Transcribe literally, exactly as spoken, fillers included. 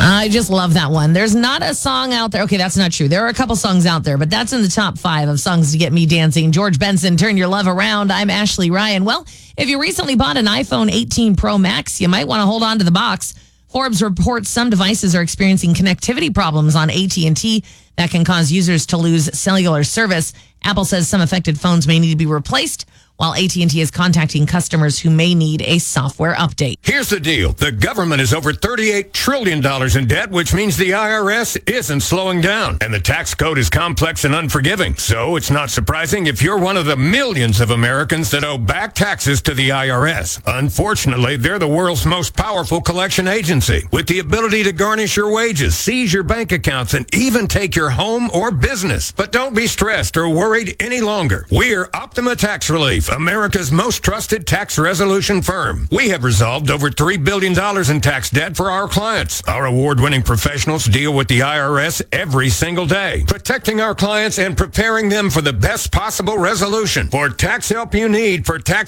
I just love that one. There's not a song out there. Okay, that's not true. There are a couple songs out there, but that's in the top five of songs to get me dancing. George Benson, Turn Your Love Around. I'm Ashley Ryan. Well, if you recently bought an iPhone eighteen Pro Max, you might want to hold on to the box. Forbes reports some devices are experiencing connectivity problems on A T and T that can cause users to lose cellular service. Apple says some affected phones may need to be replaced, while A T and T is contacting customers who may need a software update. Here's the deal. The government is over thirty-eight trillion dollars in debt, which means the I R S isn't slowing down. And the tax code is complex and unforgiving. So it's not surprising if you're one of the millions of Americans that owe back taxes to the I R S. Unfortunately, they're the world's most powerful collection agency, with the ability to garnish your wages, seize your bank accounts, and even take your home or business. But don't be stressed or worried any longer. We're Optima Tax Relief, America's most trusted tax resolution firm. We have resolved over three billion dollars in tax debt for our clients. Our award-winning professionals deal with the I R S every single day, protecting our clients and preparing them for the best possible resolution. For tax help you need for tax